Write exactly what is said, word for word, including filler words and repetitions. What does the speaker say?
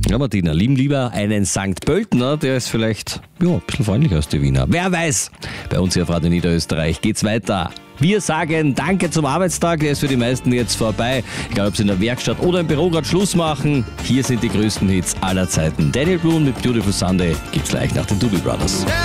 Ja, Martina, lieben lieber einen Sankt Pöltener, der ist vielleicht ja, ein bisschen freundlicher als die Wiener. Wer weiß, bei uns hier auf Radio Niederösterreich geht's weiter. Wir sagen Danke zum Arbeitstag, der ist für die meisten jetzt vorbei. Egal, ob sie in der Werkstatt oder im Büro gerade Schluss machen. Hier sind die größten Hits aller Zeiten. Daniel Boone mit Beautiful Sunday gibt's gleich nach den Doobie Brothers.